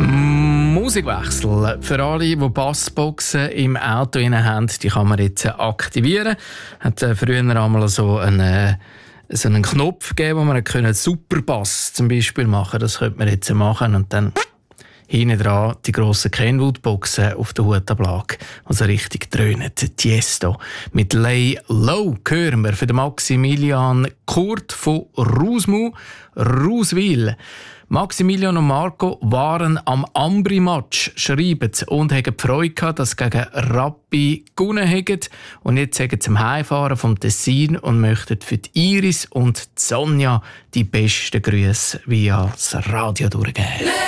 Musikwechsel. Für alle, die Bassboxen im Auto haben, die kann man jetzt aktivieren. Hat früher einmal so einen Knopf gegeben, wo man Superbass zum Beispiel machen konnte. Das könnte man jetzt machen und dann hinten dran die grossen Kenwood-Boxen auf der Hutablage, also richtig dröhnen. Tiesto mit «Lay Low» hören wir für den Maximilian Kurt von Ruswil. Maximilian und Marco waren am Ambri-Match, schreiben sie, und haben die Freude gehabt, dass sie gegen Rappi gewonnen haben. Und jetzt sagen sie zum Heimfahren vom Tessin und möchten für die Iris und die Sonja die besten Grüße via das Radio durchgeben.